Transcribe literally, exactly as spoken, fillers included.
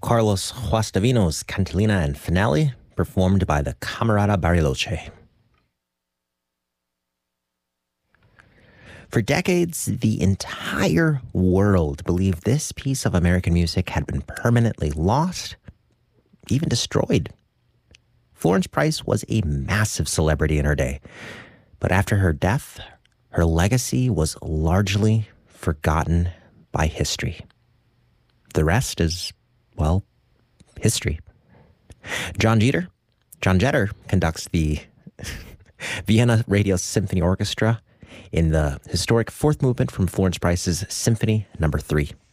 Carlos Guastavino's Cantilena and Finale, performed by the Camerata Bariloche. For decades, the entire world believed this piece of American music had been permanently lost, even destroyed. Florence Price was a massive celebrity in her day, but after her death, her legacy was largely forgotten by history. The rest is, well, history. John Jeter, John Jeter conducts the Vienna Radio Symphony Orchestra in the historic fourth movement from Florence Price's Symphony Number Three.